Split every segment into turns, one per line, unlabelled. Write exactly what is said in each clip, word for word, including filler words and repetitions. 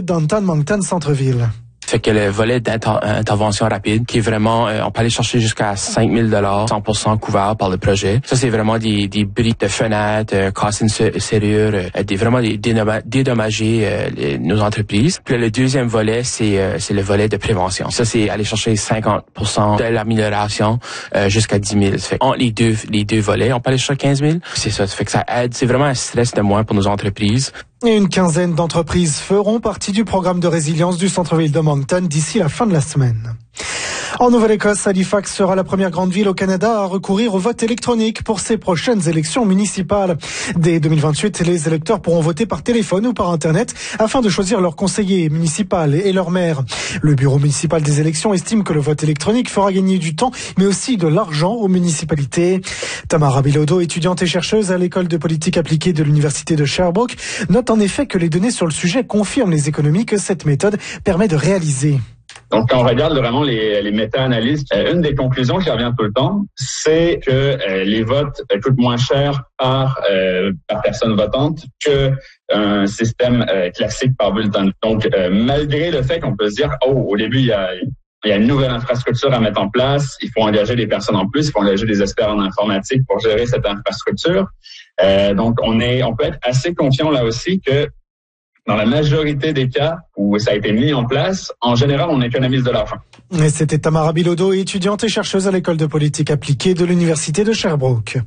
Downtown Moncton Centre-Ville.
Fait que le volet d'intervention rapide, qui est vraiment, euh, on peut aller chercher jusqu'à cinq mille dollars, cent pour cent couvert par le projet. Ça, c'est vraiment des, des briques de fenêtres, euh, casser une serrure, euh, des, vraiment des, dédommager euh, les, nos entreprises. Puis là, le deuxième volet, c'est euh, c'est le volet de prévention. Ça, c'est aller chercher cinquante pour cent de l'amélioration euh, jusqu'à dix mille. Fait entre les deux, les deux volets, on peut aller chercher quinze mille. C'est ça, ça fait que ça aide. C'est vraiment un stress de moins pour nos entreprises.
Et une quinzaine d'entreprises feront partie du programme de résilience du centre-ville de Moncton d'ici la fin de la semaine. En Nouvelle-Écosse, Halifax sera la première grande ville au Canada à recourir au vote électronique pour ses prochaines élections municipales. Dès deux mille vingt-huit, les électeurs pourront voter par téléphone ou par Internet afin de choisir leur conseiller municipal et leur maire. Le bureau municipal des élections estime que le vote électronique fera gagner du temps, mais aussi de l'argent aux municipalités. Tamara Bilodeau, étudiante et chercheuse à l'école de politique appliquée de l'université de Sherbrooke, note en effet que les données sur le sujet confirment les économies que cette méthode permet de réaliser.
Donc, quand on regarde vraiment les, les méta-analyses, euh, une des conclusions qui revient tout le temps, c'est que euh, les votes euh, coûtent moins cher par, euh, par personne votante que un système euh, classique par bulletin. Donc, euh, malgré le fait qu'on peut se dire, oh, au début, il y a, il y a une nouvelle infrastructure à mettre en place, il faut engager des personnes en plus, il faut engager des experts en informatique pour gérer cette infrastructure. Euh, donc, on est, on peut être assez confiant là aussi que dans la majorité des cas où ça a été mis en place, en général, on économise de l'argent.
Et c'était Tamara Bilodeau, étudiante et chercheuse à l'école de politique appliquée de l'université de Sherbrooke.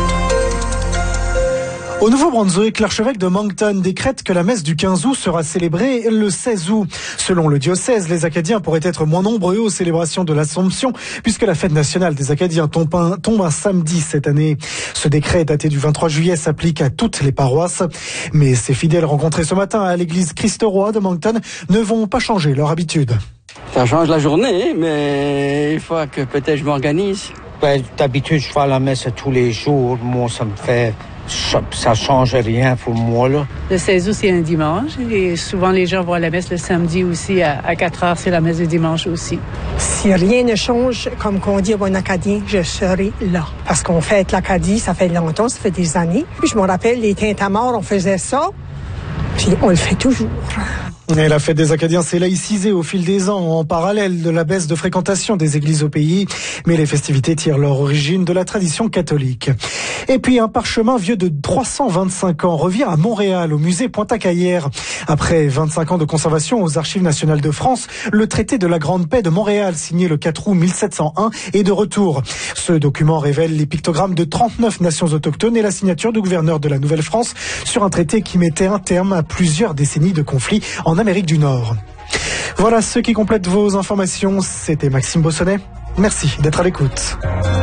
Au Nouveau-Brunswick, l'archevêque de Moncton décrète que la messe du quinze août sera célébrée le seize août. Selon le diocèse, les Acadiens pourraient être moins nombreux aux célébrations de l'Assomption, puisque la fête nationale des Acadiens tombe un, tombe un samedi cette année. Ce décret daté du vingt-trois juillet s'applique à toutes les paroisses. Mais ces fidèles rencontrés ce matin à l'église Christ-Roi de Moncton ne vont pas changer leur habitude.
Ça change la journée, mais il faut que peut-être je m'organise.
Ben, d'habitude, je fais la messe tous les jours. Moi, ça me fait... Ça change rien pour moi, là.
Le seize août, c'est un dimanche. Et souvent, les gens vont à la messe le samedi aussi. À quatre heures, c'est la messe du dimanche aussi.
Si rien ne change, comme qu'on dit à bon Acadien, je serai là. Parce qu'on fête l'Acadie, ça fait longtemps, ça fait des années. Puis je me rappelle, les Tintamarres, on faisait ça. Puis on le fait toujours.
Et la fête des Acadiens s'est laïcisée au fil des ans en parallèle de la baisse de fréquentation des églises au pays. Mais les festivités tirent leur origine de la tradition catholique. Et puis un parchemin vieux de trois cent vingt-cinq ans revient à Montréal, au musée Pointe-à-Caillère. Après vingt-cinq ans de conservation aux Archives nationales de France, le traité de la Grande Paix de Montréal, signé le quatre août mille sept cent un, est de retour. Ce document révèle les pictogrammes de trente-neuf nations autochtones et la signature du gouverneur de la Nouvelle-France sur un traité qui mettait un terme à plusieurs décennies de conflits en Amérique du Nord. Voilà ce qui complète vos informations. C'était Maxime Bossonnet. Merci d'être à l'écoute.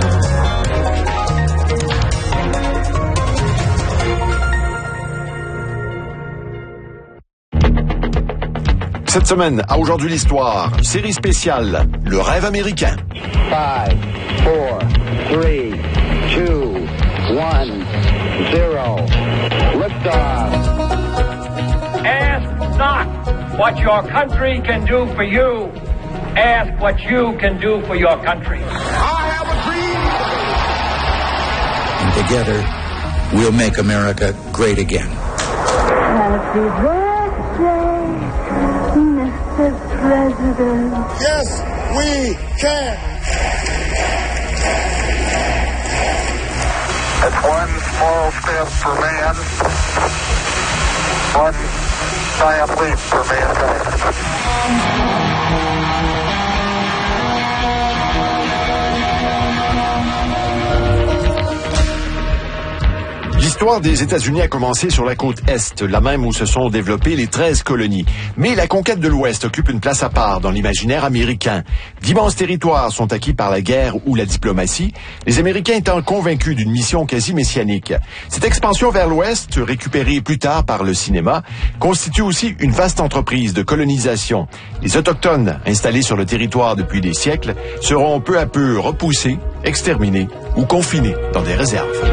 Cette semaine, à Aujourd'hui l'Histoire, série spéciale, Le rêve américain.
five, four, three, two, one, zero. Liftoff.
Ask not what your country can do for you. Ask what you can do for your country.
I have a dream.
And together, we'll make America great again.
Happy birthday, Mister President.
Yes, we can.
It's one small step for man, one giant leap for mankind.
L'histoire des États-Unis a commencé sur la côte Est, la même où se sont développées les treize colonies. Mais la conquête de l'Ouest occupe une place à part dans l'imaginaire américain. D'immenses territoires sont acquis par la guerre ou la diplomatie, les Américains étant convaincus d'une mission quasi messianique. Cette expansion vers l'Ouest, récupérée plus tard par le cinéma, constitue aussi une vaste entreprise de colonisation. Les Autochtones, installés sur le territoire depuis des siècles, seront peu à peu repoussés, exterminés ou confinés dans des réserves.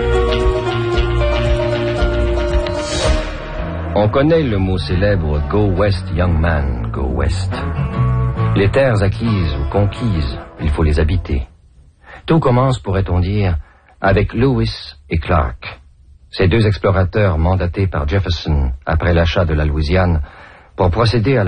On connaît le mot célèbre « Go West, young man, go West ». Les terres acquises ou conquises, il faut les habiter. Tout commence, pourrait-on dire, avec Lewis et Clark, ces deux explorateurs mandatés par Jefferson après l'achat de la Louisiane pour procéder à la